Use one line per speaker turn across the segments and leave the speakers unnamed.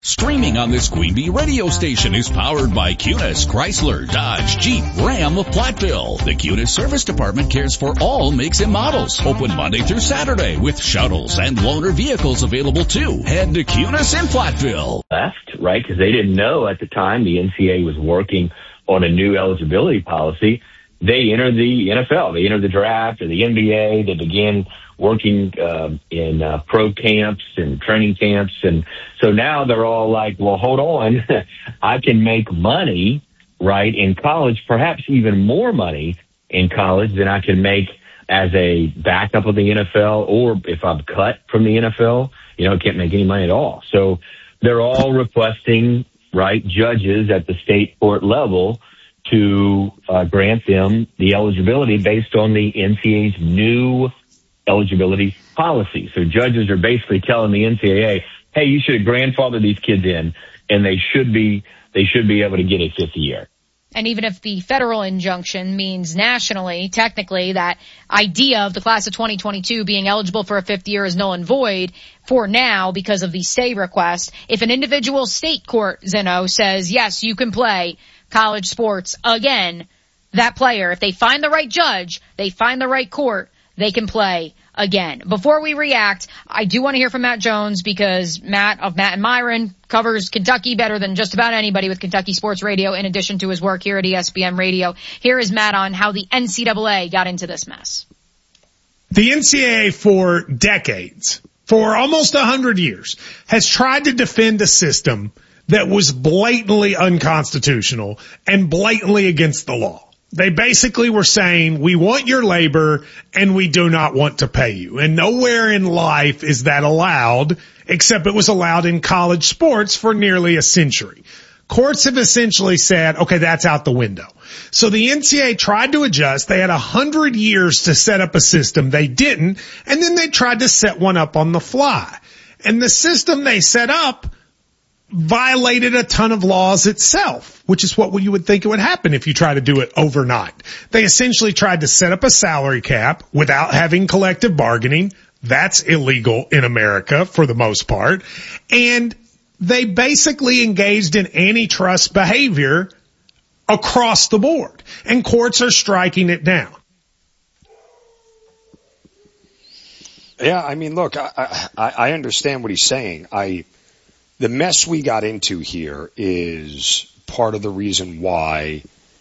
Streaming on this Queen Bee radio station is powered by Cunis, Chrysler, Dodge, Jeep, Ram of Platteville. The Cunis Service Department cares for all makes and models. Open Monday through Saturday with shuttles and loaner vehicles available too. Head to Cunis in Platteville.
Left, right? Because they didn't know at the time the NCAA was working on a new eligibility policy. They entered the NFL. They entered the draft or the NBA. They began working in pro camps and training camps. And so now they're all like, well, hold on. I can make money, right, in college, perhaps even more money in college than I can make as a backup of the NFL, or if I'm cut from the NFL, I can't make any money at all. So they're all requesting, right, judges at the state court level to grant them the eligibility based on the NCAA's new eligibility policy. So judges are basically telling the NCAA, hey, you should grandfather these kids in, and they should be able to get a fifth year.
And even if the federal injunction means nationally, technically, that idea of the class of 2022 being eligible for a fifth year is null and void for now because of the stay request. If an individual state court, Zeno, says, yes, you can play college sports again, that player, if they find the right judge, they find the right court, they can play again. Before we react, I do want to hear from Matt Jones because Matt of Matt and Myron covers Kentucky better than just about anybody with Kentucky Sports Radio in addition to his work here at ESPN Radio. Here is Matt on how the NCAA got into this mess.
The NCAA for decades, for almost 100 years, has tried to defend a system that was blatantly unconstitutional and blatantly against the law. They basically were saying, we want your labor and we do not want to pay you. And nowhere in life is that allowed, except it was allowed in college sports for nearly a century. Courts have essentially said, okay, that's out the window. So the NCAA tried to adjust. They had 100 years to set up a system. They didn't. And then they tried to set one up on the fly. And the system they set up violated a ton of laws itself, which is what you would think it would happen if you try to do it overnight. They essentially tried to set up a salary cap without having collective bargaining. That's illegal in America for the most part. And they basically engaged in antitrust behavior across the board. And courts are striking it down.
Yeah, I mean, look, I understand what he's saying. The mess we got into here is part of the reason why,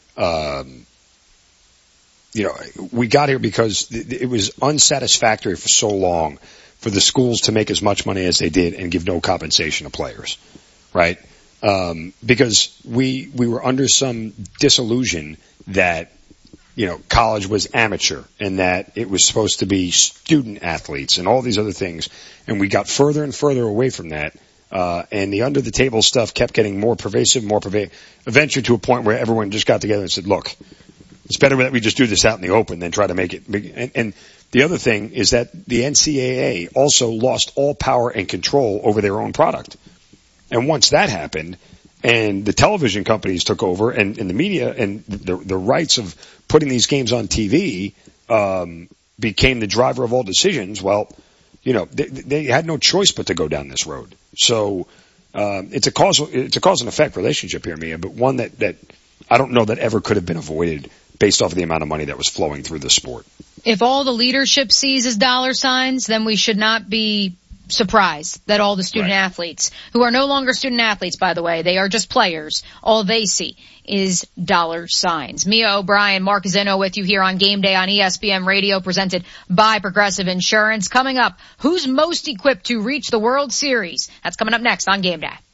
we got here because it was unsatisfactory for so long for the schools to make as much money as they did and give no compensation to players, right? Because we were under some disillusion that, college was amateur and that it was supposed to be student athletes and all these other things. And we got further and further away from that. And the under the table stuff kept getting more pervasive, eventually to a point where everyone just got together and said, look, it's better that we just do this out in the open than try to make it big. And the other thing is that the NCAA also lost all power and control over their own product. And once that happened and the television companies took over and the media and the rights of putting these games on TV, became the driver of all decisions, well, they had no choice but to go down this road. So, it's a cause and effect relationship here, Mia, but one that I don't know that ever could have been avoided based off of the amount of money that was flowing through the sport.
If all the leadership sees as dollar signs, then we should not be surprised that all the student athletes, who are no longer student athletes, by the way, they are just players, all they see is dollar signs. Mia O'Brien, Mark Zeno with you here on Game Day on ESPN Radio, presented by Progressive Insurance. Coming up, who's most equipped to reach the World Series? That's coming up next on Game Day.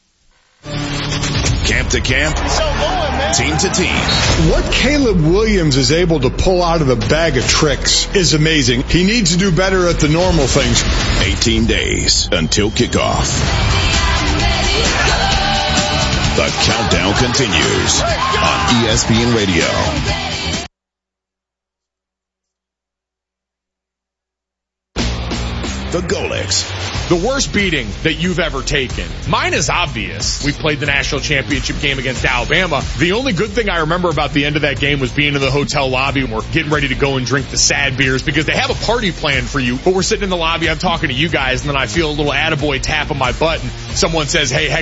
Camp to camp, team to team.
What Caleb Williams is able to pull out of the bag of tricks is amazing. He needs to do better at the normal things.
18 days until kickoff. The countdown continues on ESPN Radio. The Golics.
The worst beating that you've ever taken. Mine is obvious. We played the national championship game against Alabama. The only good thing I remember about the end of that game was being in the hotel lobby and we're getting ready to go and drink the sad beers because they have a party planned for you. But we're sitting in the lobby, I'm talking to you guys, and then I feel a little attaboy tap on my butt and someone says, hey, heck